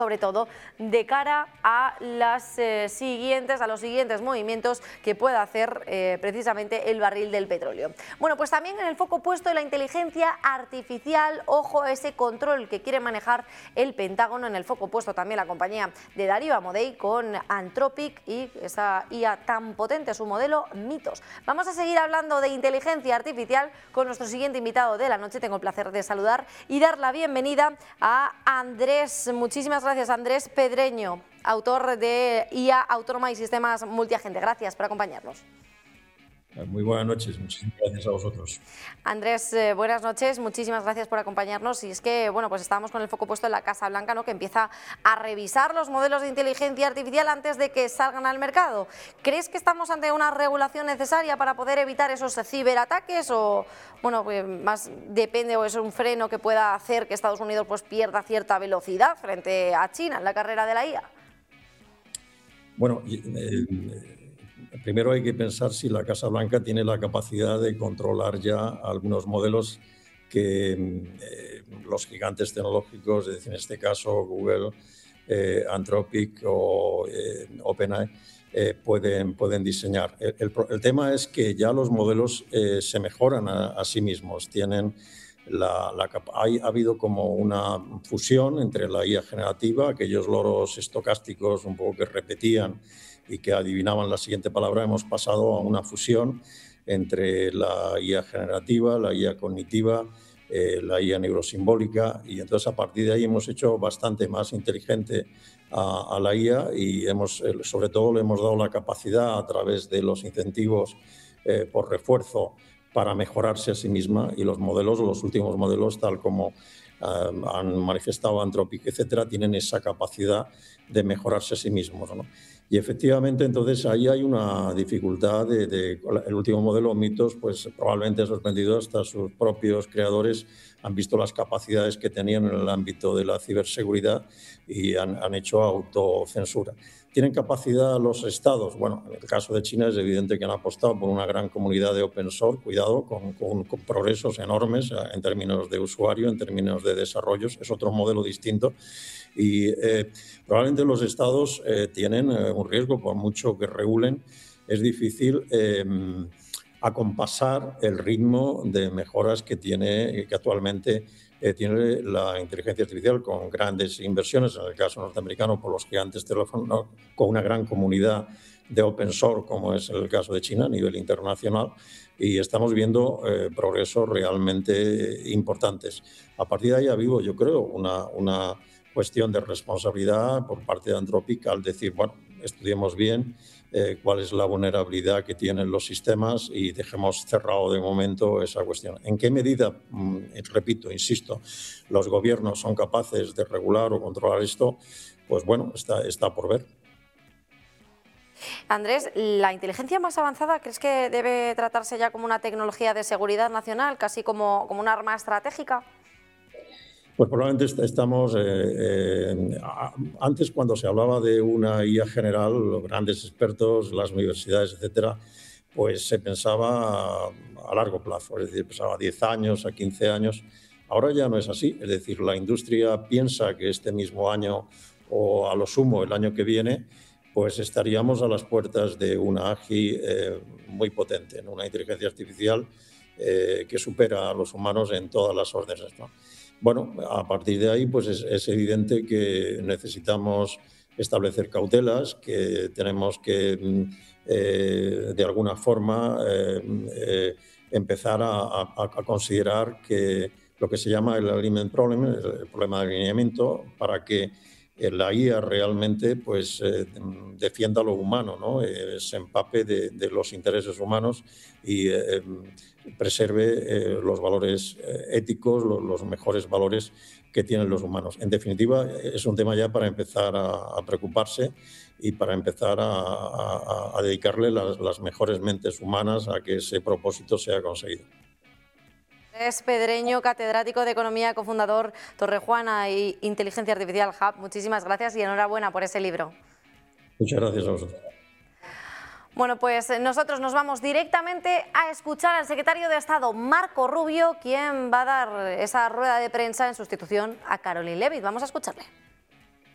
sobre todo de cara a los siguientes movimientos que pueda hacer precisamente el barril del petróleo. Bueno, pues también en el foco puesto la inteligencia artificial, ojo a ese control que quiere manejar el Pentágono, en el foco puesto también la compañía de Darío Amodei con Anthropic y esa IA tan potente, su modelo Mythos. Vamos a seguir hablando de inteligencia artificial con nuestro siguiente invitado de la noche. Tengo el placer de saludar y dar la bienvenida a Andrés. Muchísimas gracias, Andrés Pedreño, autor de IA Autónoma y Sistemas Multiagente. Gracias por acompañarnos. Muy buenas noches, muchísimas gracias a vosotros. Andrés, buenas noches, muchísimas gracias por acompañarnos. Y es que, bueno, pues estábamos con el foco puesto en la Casa Blanca, ¿no?, que empieza a revisar los modelos de inteligencia artificial antes de que salgan al mercado. ¿Crees que estamos ante una regulación necesaria para poder evitar esos ciberataques o, bueno, pues más depende, o es un freno que pueda hacer que Estados Unidos pues pierda cierta velocidad frente a China en la carrera de la IA? Bueno, primero hay que pensar si la Casa Blanca tiene la capacidad de controlar ya algunos modelos que los gigantes tecnológicos, es decir, en este caso Google, Anthropic o OpenAI, pueden diseñar. El tema es que ya los modelos se mejoran a sí mismos. Ha habido como una fusión entre la IA generativa, aquellos loros estocásticos un poco que repetían y que adivinaban la siguiente palabra. Hemos pasado a una fusión entre la IA generativa, la IA cognitiva, la IA neurosimbólica, y entonces a partir de ahí hemos hecho bastante más inteligente a la IA y sobre todo le hemos dado la capacidad, a través de los incentivos por refuerzo, para mejorarse a sí misma, y los últimos modelos, tal como han manifestado Anthropic, etcétera, tienen esa capacidad de mejorarse a sí mismos, ¿no? Y efectivamente, entonces, ahí hay una dificultad. El último modelo, Mythos, pues probablemente ha sorprendido hasta sus propios creadores. Han visto las capacidades que tenían en el ámbito de la ciberseguridad y han hecho autocensura. ¿Tienen capacidad los estados? Bueno, en el caso de China es evidente que han apostado por una gran comunidad de open source, cuidado, con progresos enormes en términos de usuario, en términos de desarrollos. Es otro modelo distinto. Y probablemente los estados tienen un riesgo, por mucho que regulen, es difícil acompasar el ritmo de mejoras que actualmente tiene la inteligencia artificial, con grandes inversiones, en el caso norteamericano por los gigantes teléfonos, con una gran comunidad de open source, como es el caso de China a nivel internacional, y estamos viendo progresos realmente importantes. A partir de ahí ha habido, yo creo, una cuestión de responsabilidad por parte de Anthropic al decir, bueno, estudiemos bien cuál es la vulnerabilidad que tienen los sistemas y dejemos cerrado de momento esa cuestión. ¿En qué medida, repito, insisto, los gobiernos son capaces de regular o controlar esto? Pues bueno, está por ver. Andrés, ¿la inteligencia más avanzada crees que debe tratarse ya como una tecnología de seguridad nacional, casi como un arma estratégica? Pues probablemente estamos... antes, cuando se hablaba de una IA general, los grandes expertos, las universidades, etcétera, pues se pensaba a largo plazo, es decir, pensaba a 10 años, a 15 años. Ahora ya no es así, es decir, la industria piensa que este mismo año o a lo sumo el año que viene, pues estaríamos a las puertas de una AGI muy potente, ¿no? Una inteligencia artificial que supera a los humanos en todas las órdenes, ¿no? Bueno, a partir de ahí pues es evidente que necesitamos establecer cautelas, que tenemos que de alguna forma empezar a considerar que lo que se llama el alignment problem, el problema de alineamiento, para que la IA realmente pues defienda lo humano, ¿no? Se empape de los intereses humanos y preserve los valores éticos, los mejores valores que tienen los humanos. En definitiva, es un tema ya para empezar a preocuparse y para empezar a dedicarle las mejores mentes humanas a que ese propósito sea conseguido. Andrés Pedreño, catedrático de Economía, cofundador Torrejuana y Inteligencia Artificial Hub. Muchísimas gracias y enhorabuena por ese libro. Muchas gracias a vosotros. Bueno, pues nosotros nos vamos directamente a escuchar al secretario de Estado, Marco Rubio, quien va a dar esa rueda de prensa en sustitución a Caroline Levitt. Vamos a escucharle.